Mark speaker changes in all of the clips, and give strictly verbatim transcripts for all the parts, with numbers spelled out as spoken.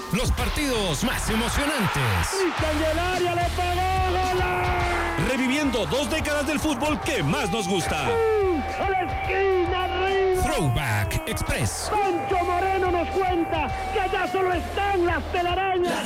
Speaker 1: los partidos más emocionantes.
Speaker 2: ¡Cristian del área le pegó! ¡Gol!
Speaker 1: Reviviendo dos décadas del fútbol que más nos gusta.
Speaker 2: ¡Sí! ¡A la esquina, arriba!
Speaker 1: Throwback Express.
Speaker 2: Pancho Moreno nos cuenta que allá solo están las telarañas.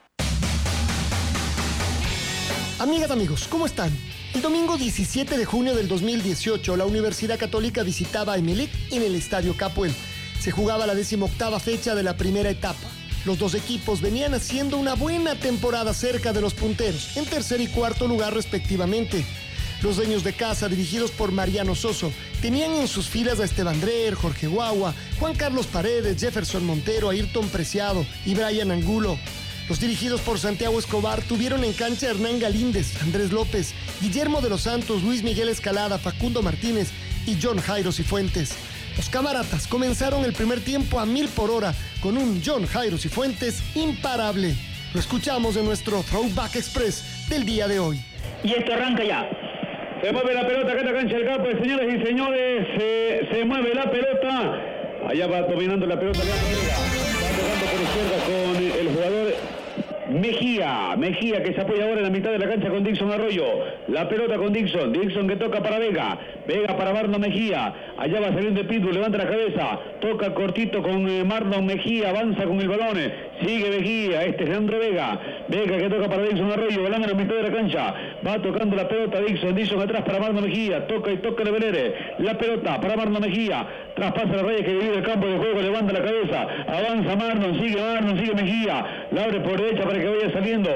Speaker 3: Amigas, amigos, ¿cómo están? El domingo diecisiete de junio del dos mil dieciocho, la Universidad Católica visitaba a Emelec en el Estadio Capuel. Se jugaba la decimoctava fecha de la primera etapa. Los dos equipos venían haciendo una buena temporada cerca de los punteros, en tercer y cuarto lugar respectivamente. Los dueños de casa, dirigidos por Mariano Soso, tenían en sus filas a Esteban Dreher, Jorge Guagua, Juan Carlos Paredes, Jefferson Montero, Ayrton Preciado y Brian Angulo. Los dirigidos por Santiago Escobar tuvieron en cancha a Hernán Galíndez, Andrés López, Guillermo de los Santos, Luis Miguel Escalada, Facundo Martínez y John Jairo Cifuentes. Los camaratas comenzaron el primer tiempo a mil por hora con un John Jairo Cifuentes imparable. Lo escuchamos en nuestro Throwback Express del día de hoy.
Speaker 4: Y esto arranca ya.
Speaker 5: Se mueve la pelota acá en la cancha del campo, señores y señores. Se, se mueve la pelota. Allá va dominando la pelota. Va tocando por izquierda con el jugador Mejía, Mejía que se apoya ahora en la mitad de la cancha con Dixon Arroyo. La pelota con Dixon, Dixon que toca para Vega, Vega para Marlon Mejía. Allá va saliendo de Pitbull, levanta la cabeza, toca cortito con eh, Marlon Mejía, avanza con el balón, sigue Mejía, este es Leandro Vega, Vega que toca para Dixon Arroyo, balón en la mitad de la cancha, va tocando la pelota Dixon, Dixon atrás para Marlon Mejía, toca y toca de Belere, la pelota para Marlon Mejía, traspasa la raya que divide el campo de juego, levanta la cabeza, avanza Marlon, sigue Marlon, sigue Mejía, la abre por derecha para que vaya saliendo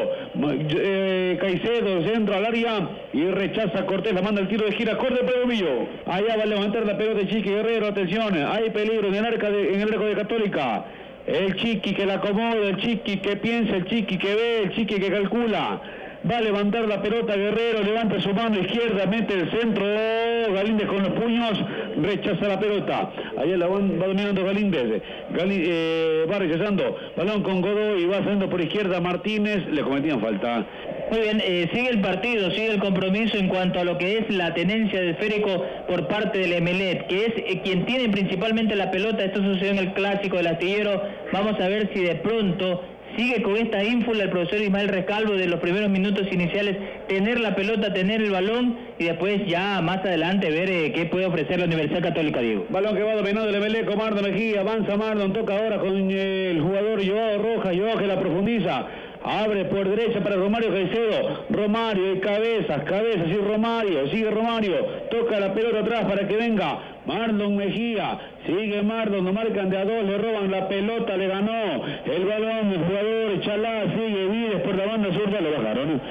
Speaker 5: eh, Caicedo, centro al área y rechaza Cortés, la manda el tiro de gira, corte por Domillo, allá va a levantar la pelota de Chiqui Guerrero, atención, hay peligro en el arco de, en el arco de Católica, el Chiqui que la acomoda, el Chiqui que piensa, el Chiqui que ve, el Chiqui que calcula. Va a levantar la pelota Guerrero, levanta su mano izquierda, mete el centro, Galíndez con los puños, rechaza la pelota. Allá la va, va dominando Galíndez, Galí, eh, va rechazando, balón con Godoy, va saliendo por izquierda Martínez, le cometían falta.
Speaker 4: Muy bien, eh, sigue el partido, sigue el compromiso en cuanto a lo que es la tenencia de esférico por parte del Emelec, que es eh, quien tiene principalmente la pelota. Esto sucedió en el Clásico del Astillero. Vamos a ver si de pronto sigue con esta ínfula el profesor Ismael Rescalvo de los primeros minutos iniciales, tener la pelota, tener el balón y después ya más adelante ver eh, qué puede ofrecer la Universidad Católica, Diego.
Speaker 5: Balón que va dominando el Emelec con Marlon Mejía, avanza Marlon, toca ahora con eh, el jugador Joao Rojas, Joao que la profundiza. Abre por derecha para Romario Caicedo, Romario y cabezas, cabezas y Romario, sigue Romario, toca la pelota atrás para que venga Marlon Mejía, sigue Marlon, lo marcan de a dos, le roban la pelota, le ganó el balón, el jugador Chalá, sigue Vides por la banda zurda, lo bajaron.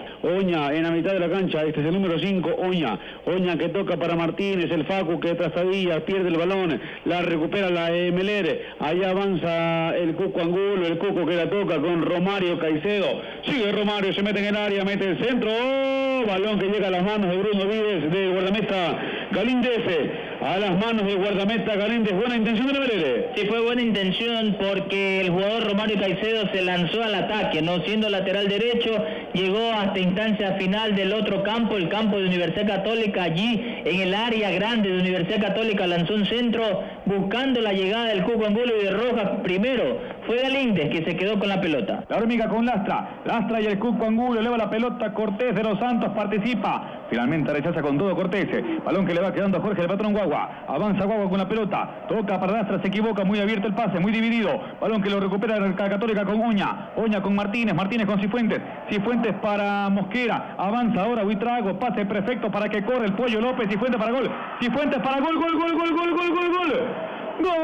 Speaker 5: Oña en la mitad de la cancha, este es el número cinco, Oña, Oña que toca para Martínez, el Facu que trasadilla, pierde el balón, la recupera la Emelec, allá avanza el Cuco Angulo, el Cuco que la toca con Romario Caicedo, sigue Romario, se mete en el área, mete el centro, oh, balón que llega a las manos de Bruno Vides, de guardameta Galíndez, a las manos del guardameta Galíndez, buena intención de la Emelec.
Speaker 4: Sí, fue buena intención porque el jugador Romario Caicedo se lanzó al ataque, no siendo lateral derecho, llegó hasta instancia final del otro campo, el campo de Universidad Católica, allí en el área grande de Universidad Católica lanzó un centro buscando la llegada del Cuco Angulo y de Rojas. Primero fue Galíndez que se quedó con la pelota.
Speaker 5: La hormiga con Lastra, Lastra y el Cuco Angulo, eleva la pelota, Cortés de los Santos participa, finalmente rechaza con todo Cortés, balón que le va quedando a Jorge el patrón Guagua, avanza Guagua con la pelota, toca para Lastra, se equivoca, muy abierto el pase, muy dividido, balón que lo recupera la Católica con Oña, Oña con Martínez, Martínez con Cifuentes, Cifuentes para Mosquera, avanza ahora Buitrago, pase perfecto para que corre el Pollo López, Cifuentes para gol, Cifuentes para gol, gol, gol, gol, gol, gol, gol, gol, gol.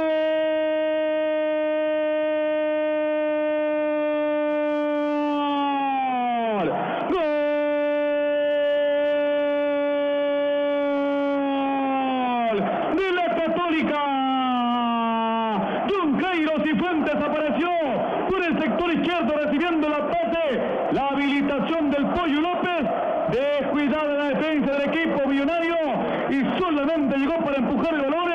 Speaker 5: Cifuentes apareció por el sector izquierdo recibiendo la pase, la habilitación del Pollo López, descuidada la defensa del equipo millonario y solamente llegó para empujar el balón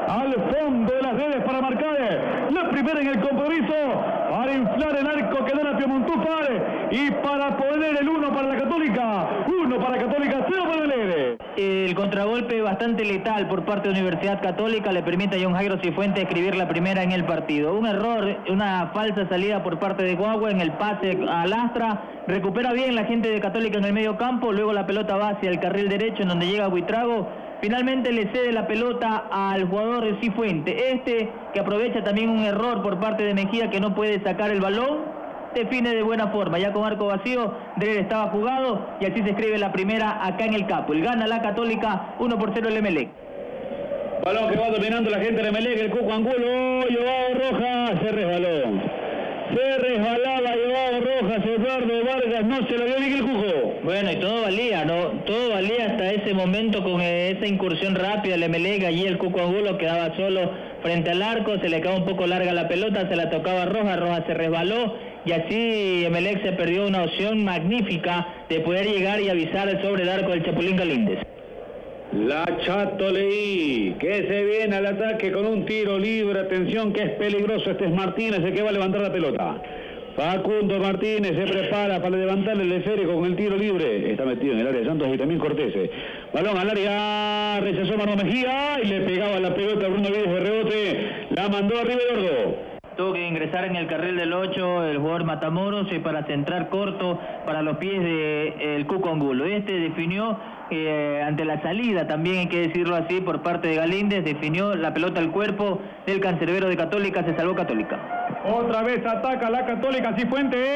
Speaker 5: al fondo de las redes para marcar la primera en el compromiso, para inflar el arco que da la Piemontúfar y para poner el uno para la Católica, uno para Católica, cero para Belén.
Speaker 4: El contragolpe bastante letal por parte de Universidad Católica le permite a John Jairo Cifuentes escribir la primera en el partido. Un error, una falsa salida por parte de Guagua en el pase a Lastra. Recupera bien la gente de Católica en el medio campo, luego la pelota va hacia el carril derecho en donde llega Buitrago. Finalmente le cede la pelota al jugador Cifuentes. Este que aprovecha también un error por parte de Mejía que no puede sacar el balón. Define de buena forma, ya con arco vacío, Dreher estaba jugado y así se escribe la primera acá en el Capo. El gana la Católica, uno por cero el Emelec.
Speaker 5: Balón que va dominando la gente de Emelec, el Cuco Angulo, Joao Rojas, se resbaló. Se resbalaba Joao Rojas, Eduardo Vargas, no se lo dio Miguel Cuco.
Speaker 4: Bueno, y todo valía, ¿no? Todo valía hasta ese momento con esa incursión rápida del Emelec. Allí el Cuco Angulo quedaba solo frente al arco, se le quedaba un poco larga la pelota, se la tocaba a Rojas, Rojas se resbaló. Y así Emelec se perdió una opción magnífica de poder llegar y avisar sobre el arco del Chapulín Galíndez.
Speaker 5: La Chato Leí, que se viene al ataque con un tiro libre. Atención que es peligroso. Este es Martínez el que va a levantar la pelota. Facundo Martínez se prepara para levantar el esférico con el tiro libre. Está metido en el área de Santos y también Cortés. Balón al área, rechazó Mano Mejía y le pegaba la pelota a Bruno Vides de rebote. La mandó arriba Eduardo.
Speaker 4: Tuvo que ingresar en el carril del ocho el jugador Matamoros y para centrar corto para los pies del de, Cuco Angulo. Este definió eh, ante la salida, también hay que decirlo así, por parte de Galíndez, definió la pelota al cuerpo del cancerbero de Católica, se salvó Católica.
Speaker 5: Otra vez ataca la Católica, Cifuentes.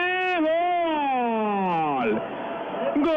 Speaker 5: ¡Gol! ¡Gol!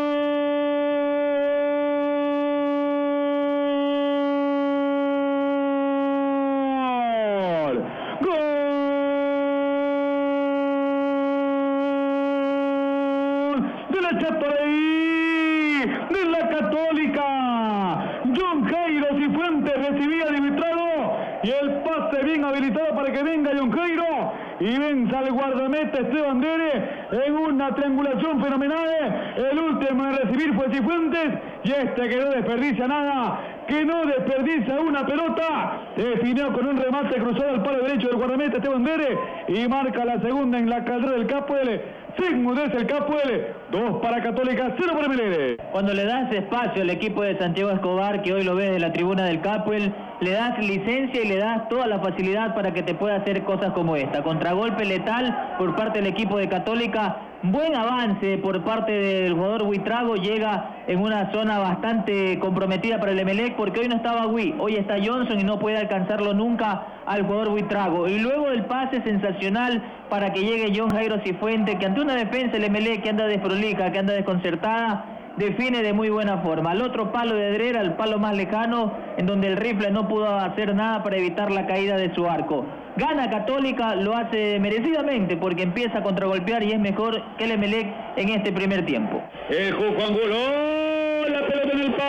Speaker 5: De la Católica, John Jairo Cifuentes recibía de Buitrago y el pase bien habilitado para que venga John Jairo y venza al guardameta Esteban Dreher en una triangulación fenomenal. El último en recibir fue Cifuentes y este que no desperdicia nada, que no desperdicia una pelota, definió con un remate cruzado al palo derecho del guardameta Esteban Dreher y marca la segunda en la caldera del Capuel. Se enmudece el Capuel, dos para Católica, cero para Emelec.
Speaker 4: Cuando le das espacio al equipo de Santiago Escobar, que hoy lo ves de la tribuna del Capuel, le das licencia y le das toda la facilidad para que te pueda hacer cosas como esta. Contragolpe letal por parte del equipo de Católica, buen avance por parte del jugador Buitrago, llega en una zona bastante comprometida para el Emelec porque hoy no estaba Gui, hoy está Johnson y no puede alcanzarlo nunca al jugador Buitrago. Y luego del pase sensacional para que llegue John Jairo Cifuentes, que ante una defensa del Emelec que anda desprolija, que anda desconcertada, define de muy buena forma. Al otro palo de Dreher, al palo más lejano, en donde el rifle no pudo hacer nada para evitar la caída de su arco. Gana Católica, lo hace merecidamente porque empieza a contragolpear y es mejor que el Emelec en este primer tiempo.
Speaker 5: El Cuco Angulo, la pelota en el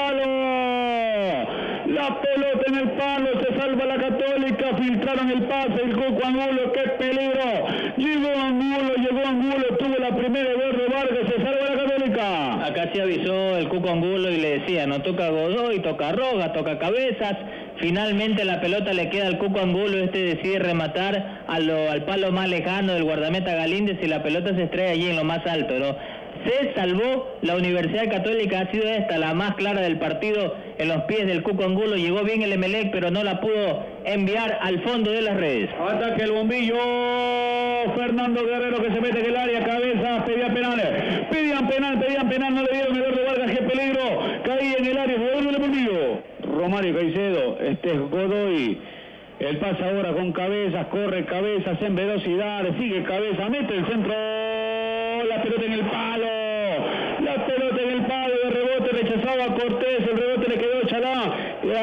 Speaker 5: palo. La pelota en el palo, se salva la Católica, filtraron el pase, el Cuco Angulo, qué peligro. Llegó Angulo, llegó Angulo, tuvo la primera de Vargas, se salva la Católica.
Speaker 4: Acá se avisó el Cuco Angulo y le decía, no toca Godoy, toca Rojas, toca Cabezas. Finalmente la pelota le queda al Cuco Angulo, este decide rematar a lo, al palo más lejano del guardameta Galíndez y la pelota se estrella allí en lo más alto, ¿no? Se salvó la Universidad Católica, ha sido esta la más clara del partido en los pies del Cuco Angulo. Llegó bien el Emelec, pero no la pudo enviar al fondo de las redes.
Speaker 5: Ataque el bombillo, Fernando Guerrero que se mete en el área, Cabeza, pedía penal, pedían penal, pedían penal, no le dieron Eduardo Vargas, qué peligro, caía en el área, jugador del bombillo. Romario Caicedo, este es Godoy. El pase ahora con Cabezas, corre Cabezas en velocidad, sigue Cabeza, mete el centro, la pelota en el palo, la pelota en el palo, de rebote rechazaba a Cortés, el rebote le quedó a Chalá,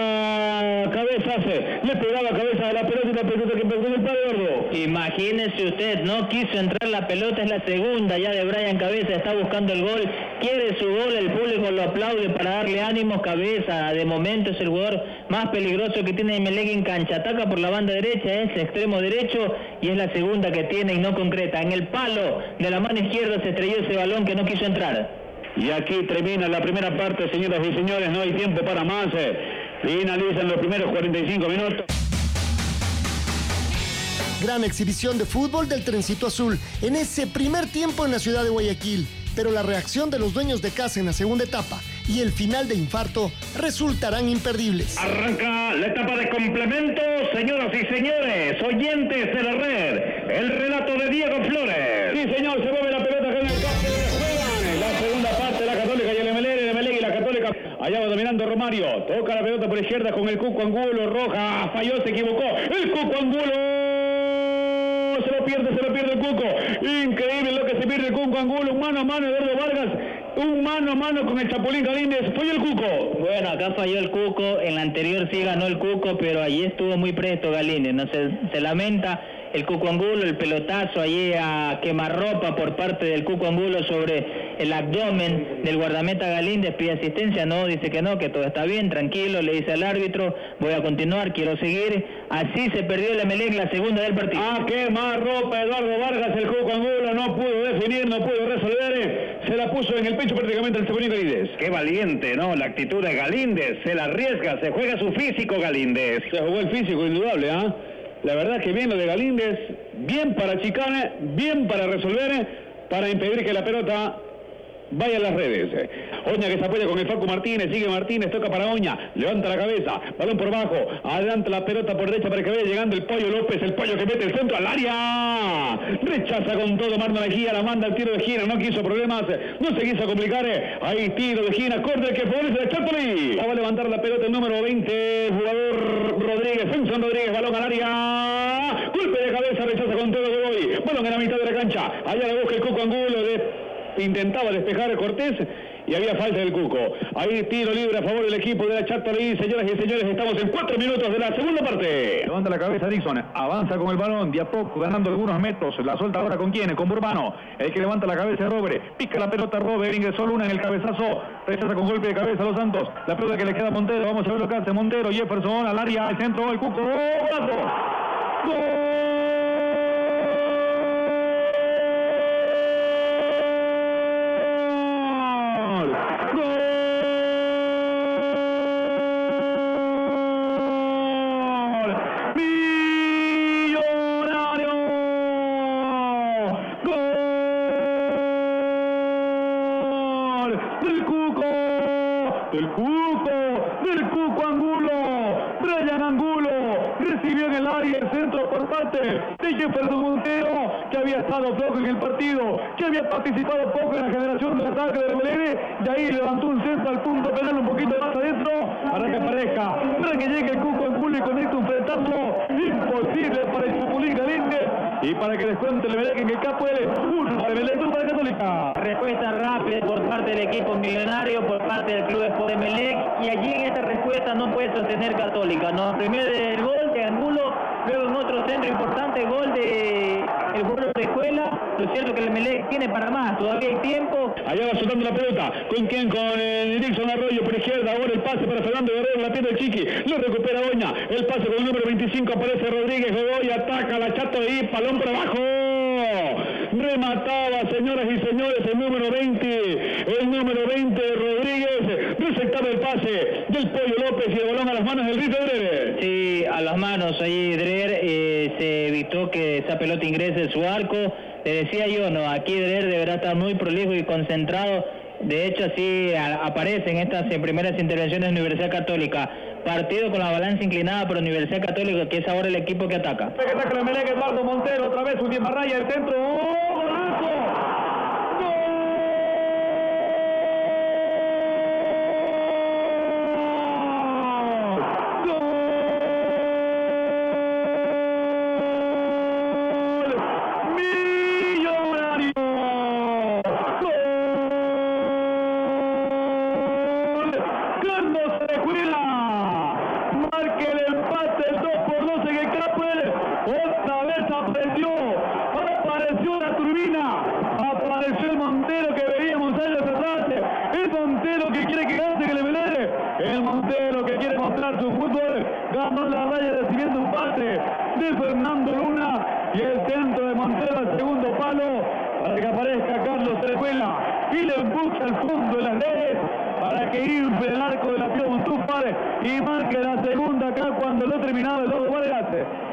Speaker 5: la Cabezas, le pegaba Cabeza a la pelota y la pelota que pegó en el palo, Eduardo.
Speaker 4: Imagínese usted, no quiso entrar la pelota, es la segunda ya de Brian Cabeza, está buscando el gol, quiere su gol, el público lo aplaude para darle ánimos. Cabeza, de momento es el jugador más peligroso que tiene Emelec en cancha, ataca por la banda derecha, es extremo derecho y es la segunda que tiene y no concreta. En el palo de la mano izquierda se estrelló ese balón que no quiso entrar.
Speaker 5: Y aquí termina la primera parte, señoras y señores, no hay tiempo para más. Finalizan los primeros cuarenta y cinco minutos.
Speaker 3: Gran exhibición de fútbol del Trencito Azul en ese primer tiempo en la ciudad de Guayaquil, pero la reacción de los dueños de casa en la segunda etapa y el final de infarto resultarán imperdibles.
Speaker 2: Arranca la etapa de complemento, señoras y señores, oyentes de la red, el relato de Diego Flores.
Speaker 5: Sí, señor, se mueve la pelota acá en el campo de juegan. La segunda parte, la Católica y el Emelec, el Emelec y la Católica. Allá va dominando Romario, toca la pelota por izquierda con el Cuco Angulo, Roja, falló, se equivocó, el Cuco Angulo. Se lo pierde, se lo pierde el Cuco. Increíble lo que se pierde el Cuco Angulo. Un mano a mano, Eduardo Vargas. Un mano a mano con el Chapulín Galíndez. Falló el Cuco.
Speaker 4: Bueno, acá falló el Cuco. En la anterior sí ganó el Cuco, pero allí estuvo muy presto Galíndez. No se, se lamenta el Cuco Angulo, el pelotazo allí a quemarropa por parte del Cuco Angulo sobre el abdomen del guardameta Galíndez. Pide asistencia, no, dice que no, que todo está bien, tranquilo, le dice al árbitro, voy a continuar, quiero seguir. Así se perdió el Emelec la segunda del partido.
Speaker 5: A quemarropa Eduardo Vargas, el Cuco Angulo no pudo definir, no pudo resolver, se la puso en el pecho prácticamente el Chapulín Galíndez.
Speaker 2: Qué valiente, ¿no? La actitud de Galíndez, se la arriesga, se juega su físico Galíndez.
Speaker 5: Se jugó el físico, indudable, ¿ah? ¿eh? La verdad que bien lo de Galíndez, bien para Chicane, bien para resolver, para impedir que la pelota vaya a las redes. Oña que se apoya con el Facu Martínez, sigue Martínez, toca para Oña, levanta la cabeza, balón por bajo, adelanta la pelota por derecha para que vaya llegando el Pollo López, el Pollo que mete el centro al área, rechaza con todo Marno Mejía, la manda al tiro de esquina, no quiso problemas, no se quiso complicar, ahí tiro de esquina, córner que favorece el Chapulín, va a levantar la pelota el número veinte, jugador Rodríguez, Benson Rodríguez, balón al área, golpe de cabeza, rechaza con todo Godoy, balón en la mitad de la cancha, allá le busca el Cuco Angulo, de intentaba despejar a Cortés y había falta del Cuco. Ahí tiro libre a favor del equipo de la Chapulín. Señoras y señores, estamos en cuatro minutos de la segunda parte.
Speaker 6: Levanta la cabeza Dixon, avanza con el balón, de a poco ganando algunos metros. La suelta ahora con quién, con Burbano. El que levanta la cabeza es Robert, pica la pelota Robert, ingresó Luna en el cabezazo, rechaza con golpe de cabeza a Los Santos. La pelota que le queda a Montero, vamos a ver lo que hace Montero, Jefferson al área, al centro, el Cuco, ¡golazo! ¡Gol! del Cuco, del Cuco, del Cuco Angulo, Brian Angulo, recibió en el área el centro por parte de Jefferson Montero, que había estado poco en el partido, que había participado poco en la generación del ataque del Belén, y ahí levantó un centro al punto penal un poquito más adentro, para que aparezca, para que llegue el Cuco Angulo y conecte un frentazo imposible para el Chapulín Galíndez, y para que descuente el Belén en el campo de uno para Belén, dos para Católica.
Speaker 4: Respuesta rápida por parte del equipo millonario, por parte del Club Sport Emelec, y allí en esta respuesta no puede sostener Católica, ¿no? Primero el gol de Angulo, luego en otro centro importante, gol de el jugador de escuela. Lo cierto que el Emelec tiene para más, todavía hay tiempo.
Speaker 5: Allá va soltando la pelota, ¿con quién? Con eh, Dixon Arroyo por izquierda, ahora el pase para Fernando Guerrero, la pierde el Chiqui, lo recupera Oña, el pase con el número veinticinco, aparece Rodríguez, Godoy, ataca la Chato y balón por abajo, remataba, señoras y señores, el número veinte, el número veinte de Rodríguez, receptaba el pase del Pollo López y el balón a las manos del Rito Dreher.
Speaker 4: Sí, a las manos ahí Dreher, eh, se evitó que esa pelota ingrese en su arco. Le decía yo, no, aquí Dreher deberá estar muy prolijo y concentrado. De hecho, así a, aparecen estas eh, primeras intervenciones de Universidad Católica. Partido con la balanza inclinada por Universidad Católica, que es ahora el equipo que ataca.
Speaker 6: Que ataca el Emelec, Eduardo Montero, otra vez última raya, el centro. ¡Oh, golazo! Ganó la raya recibiendo un pase de Fernando Luna y el centro de Montero al segundo palo para que aparezca Carlos Trejuela y le empuja al fondo de las redes para que infle el arco de la Pío Montúfar y marque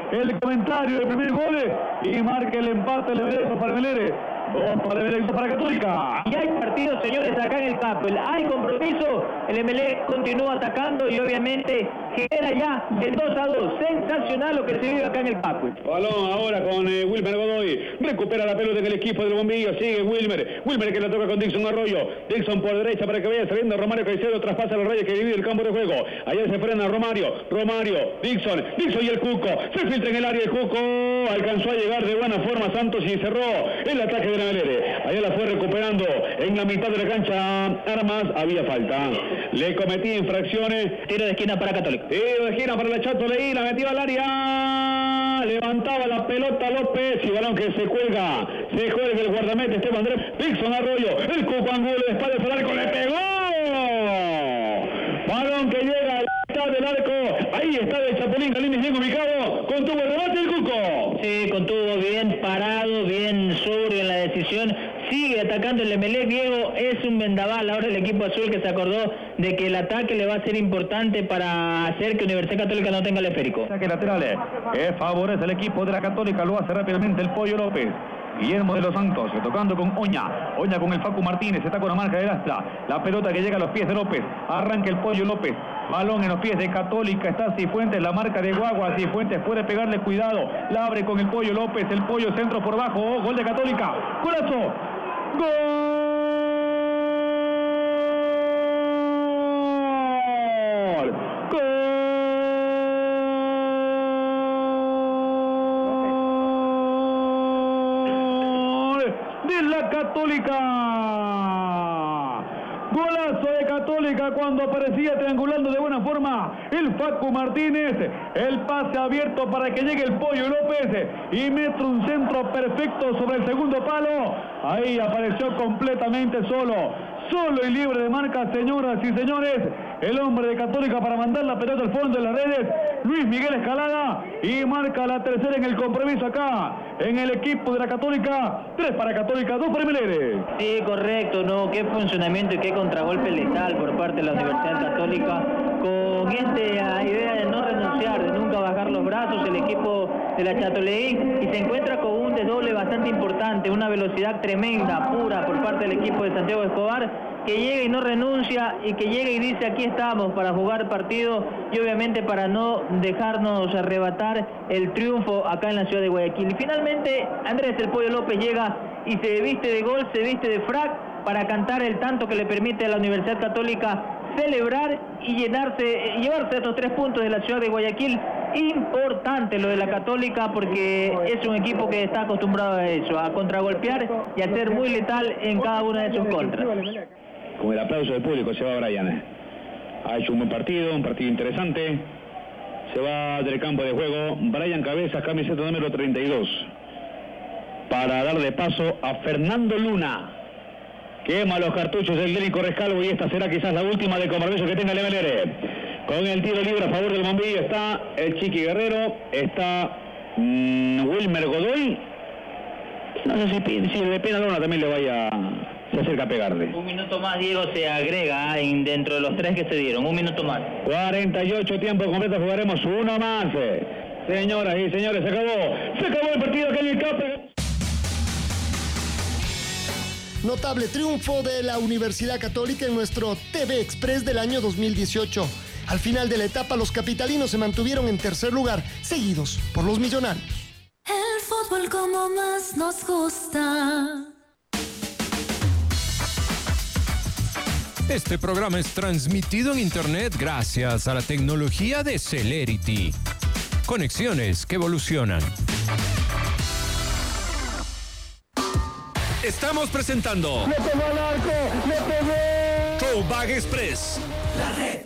Speaker 6: el comentario del primer gol y marca el empate el Emelec para Emelec. Dos para Emelec, dos para Católica.
Speaker 4: Y hay partidos, señores, acá en el Capel. Hay compromiso. El Emelec continúa atacando y obviamente genera ya el dos a dos. Sensacional lo que se vive acá en el Capel.
Speaker 5: Balón ahora con eh, Wilmer Godoy. Recupera la pelota en el equipo del Bombillo. Sigue Wilmer. Wilmer que la toca con Dixon Arroyo. Dixon por derecha para que vaya saliendo Romario Caicedo. Traspasa los rayos que divide el campo de juego. Allá se frena Romario. Romario. Dixon. Dixon y el Cuco. Se filtra en el área el Cuco. Alcanzó a llegar de buena forma Santos y cerró el ataque de la Melere. Allá la fue recuperando en la mitad de la cancha. Armas. Había falta. Le cometí infracciones.
Speaker 4: Tiro de esquina para Católica.
Speaker 5: Tiro de esquina para la Chato Leí. La metió al área. Levantaba la pelota López y balón que se cuelga. Se cuelga el guardameta Esteban Andrés. Dixon Arroyo. El Cuco Angulo de espalda al arco. Le pegó. Balón que llega a la mitad del arco. Ahí está el Chapulín Galíndez bien ubicado. Contuvo el remate el Cuco.
Speaker 4: Sí, contuvo bien parado, bien sobrio en la decisión. Sigue atacando el Emelec, Diego. Es un vendaval ahora el equipo azul que se acordó de que el ataque le va a ser importante para hacer que Universidad Católica no tenga el esférico.
Speaker 6: Saque laterales. Que favorece el equipo de la Católica. Lo hace rápidamente el Pollo López. Guillermo de los Santos, tocando con Oña. Oña con el Facu Martínez, está con la marca de Lastra. La pelota que llega a los pies de López. Arranca el Pollo López. Balón en los pies de Católica. Está Cifuentes, la marca de Guagua. Cifuentes puede pegarle, cuidado. La abre con el Pollo López. El Pollo centro por bajo. Oh, gol de Católica. ¡Golazo! ¡Gol! Católica. Golazo de Católica cuando aparecía triangulando de buena forma el Facu Martínez. El pase abierto para que llegue el Pollo López y mete un centro perfecto sobre el segundo palo. Ahí apareció completamente solo. Solo y libre de marca, señoras y señores. El hombre de Católica para mandar la pelota al fondo de las redes. Luis Miguel Escalada. Y marca la tercera en el compromiso acá. En el equipo de la Católica. Tres para Católica, dos para Melere.
Speaker 4: Sí, correcto, ¿no? Qué funcionamiento y qué contragolpe letal por parte de la Universidad Católica. Con esta idea de no renunciar, de nunca bajar los brazos, el equipo de la Chatoleí. Y se encuentra con un desdoble bastante importante. Una velocidad tremenda, pura por parte del equipo de Santiago Escobar. Que llega y no renuncia y que llega y dice aquí estamos para jugar partido y obviamente para no dejarnos arrebatar el triunfo acá en la ciudad de Guayaquil. Y finalmente Andrés el Pollo López llega y se viste de gol, se viste de frac para cantar el tanto que le permite a la Universidad Católica celebrar y llenarse, llevarse estos tres puntos de la ciudad de Guayaquil. Importante lo de la Católica porque es un equipo que está acostumbrado a eso, a contragolpear y a ser muy letal en cada una de sus contras.
Speaker 5: Con el aplauso del público se va Brian. Ha hecho un buen partido, un partido interesante. Se va del campo de juego Brian Cabezas, camiseta número treinta y dos. Para darle paso a Fernando Luna. Quema los cartuchos del Délico Rescalvo y esta será quizás la última de compromiso que tenga el M L R. Con el tiro libre a favor del Bombillo está el Chiqui Guerrero, está mmm, Wilmer Godoy. No sé si, si le pena Luna también le vaya... se acerca a pegarle.
Speaker 4: Un minuto más, Diego, se agrega en, dentro de los tres que se dieron. Un minuto más.
Speaker 5: cuarenta y ocho tiempo completo, jugaremos uno más. Señoras y señores, se acabó. Se acabó el partido acá en el Capel.
Speaker 3: Notable triunfo de la Universidad Católica en nuestro T V Express del año dos mil dieciocho. Al final de la etapa, los capitalinos se mantuvieron en tercer lugar, seguidos por los millonarios.
Speaker 7: El fútbol como más nos gusta.
Speaker 1: Este programa es transmitido en internet gracias a la tecnología de Celerity. Conexiones que evolucionan. Estamos presentando
Speaker 6: ¡Le pegó al arco! ¡Le pegó!
Speaker 1: Throwback Express.
Speaker 7: La red.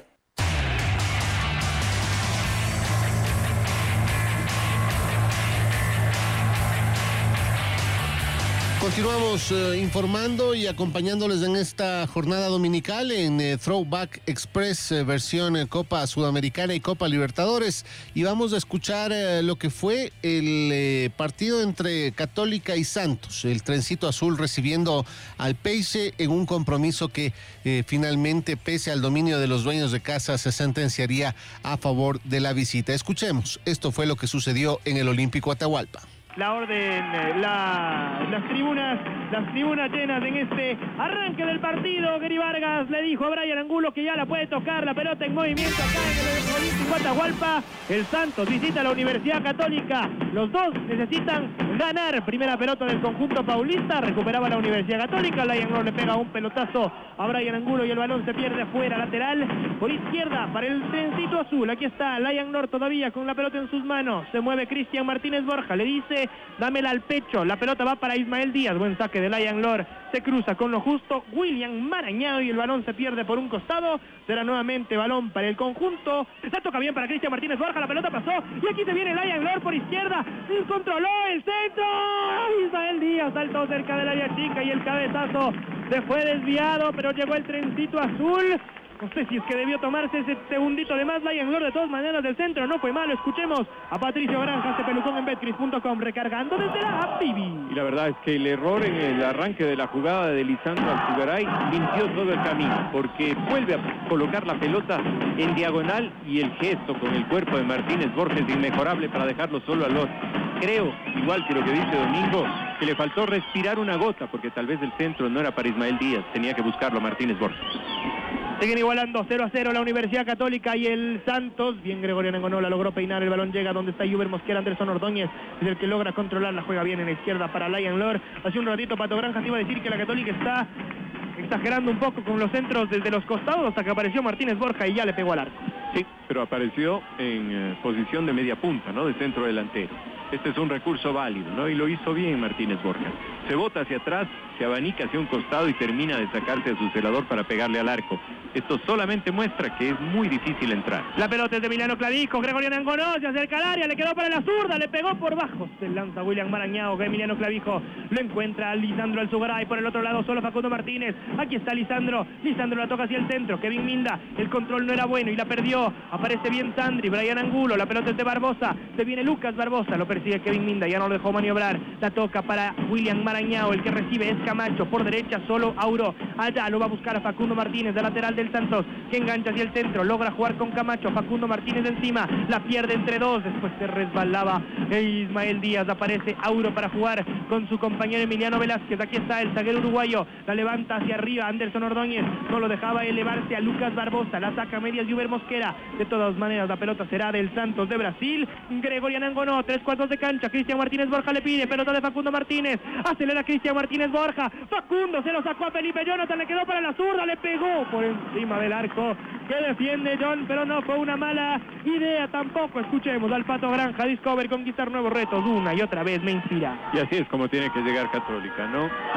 Speaker 8: Continuamos eh, informando y acompañándoles en esta jornada dominical en eh, Throwback Express, eh, versión eh, Copa Sudamericana y Copa Libertadores. Y vamos a escuchar eh, lo que fue el eh, partido entre Católica y Santos. El trencito azul recibiendo al Peixe en un compromiso que eh, finalmente, pese al dominio de los dueños de casa, se sentenciaría a favor de la visita. Escuchemos, esto fue lo que sucedió en el Olímpico Atahualpa.
Speaker 9: La orden, la, las tribunas, las tribunas llenas en este arranque del partido. Gary Vargas le dijo a Brian Angulo que ya la puede tocar, la pelota en movimiento acá en el Olímpico Atahualpa. El Santos visita la Universidad Católica. Los dos necesitan ganar. Primera pelota del conjunto paulista, recuperaba la Universidad Católica. Lion Lord le pega un pelotazo a Brian Angulo y el balón se pierde afuera, lateral por izquierda para el trencito azul. Aquí está Lion Lord todavía con la pelota en sus manos. Se mueve Cristian Martínez Borja, le dice: dámela al pecho. La pelota va para Ismael Díaz. Buen saque de Lion Lord. Se cruza con lo justo William Marañao y el balón se pierde por un costado. Será nuevamente balón para el conjunto. Se toca bien para Cristian Martínez Borja. La pelota pasó y aquí se viene Lion Lord por izquierda. Controló el centro. Ismael Díaz saltó cerca del área chica y el cabezazo se fue desviado, pero llegó el trencito azul. No sé si es que debió tomarse ese segundito de más. Lion Lord de todas maneras del centro no fue malo. Escuchemos a Patricio Granja, este pelucón en betcris punto com, recargando desde la Happy.
Speaker 10: Y la verdad es que el error en el arranque de la jugada de Lisandro Alzugaray limpió todo el camino, porque vuelve a colocar la pelota en diagonal y el gesto con el cuerpo de Martínez Borges inmejorable para dejarlo solo a Lord. Creo, igual que lo que dice Domingo, que le faltó respirar una gota, porque tal vez el centro no era para Ismael Díaz, tenía que buscarlo Martínez Borges.
Speaker 9: Siguen igualando cero a cero la Universidad Católica y el Santos. Bien, Gregorio Nengonola logró peinar, el balón llega donde está Juber Mosquera. Anderson Ordóñez es el que logra controlar, la juega bien en la izquierda para Lion Lord. Hace un ratito Pato Granja te iba a decir que la Católica está exagerando un poco con los centros desde los costados, hasta que apareció Martínez Borja y ya le pegó al arco.
Speaker 10: Sí, pero apareció en eh, posición de media punta, ¿no? De centro delantero. Este es un recurso válido, ¿no? Y lo hizo bien Martínez Borja. Se bota hacia atrás, se abanica hacia un costado y termina de sacarse a su celador para pegarle al arco. Esto solamente muestra que es muy difícil entrar.
Speaker 9: La pelota es de Emiliano Clavijo, Gregorio Nangonó se acerca al área, le quedó para la zurda, le pegó por bajo. Se lanza William Marañao, que Emiliano Clavijo lo encuentra a Lisandro Alzugaray. Por el otro lado solo Facundo Martínez. Aquí está Lisandro, Lisandro la toca hacia el centro. Kevin Minda, el control no era bueno y la perdió. Aparece bien Sandri, Brian Angulo, la pelota es de Barbosa. Se viene Lucas Barbosa, lo persigue Kevin Minda, ya no lo dejó maniobrar. La toca para William Marañao, el que recibe es Camacho. Por derecha solo Auro. Allá lo va a buscar a Facundo Martínez, de lateral del Santos, que engancha hacia el centro, logra jugar con Camacho. Facundo Martínez encima, la pierde entre dos, después se resbalaba e Ismael Díaz. Aparece Auro para jugar con su compañero Emiliano Velázquez. Aquí está el zaguero uruguayo, la levanta hacia arriba Anderson Ordóñez, no lo dejaba elevarse a Lucas Barbosa, la saca a medias Juber Mosquera. De todas maneras la pelota será del Santos de Brasil. Gregorio Nangonó, tres cuartos de cancha. Cristian Martínez Borja le pide, pelota de Facundo Martínez, acelera Cristian Martínez Borja. Facundo se lo sacó a Felipe Jonathan, le quedó para la zurda, le pegó por encima del arco que defiende John, pero no fue una mala idea tampoco. Escuchemos al Pato Granja. Discover, conquistar nuevos retos una y otra vez me inspira.
Speaker 10: Y así es como tiene que llegar Católica, ¿no?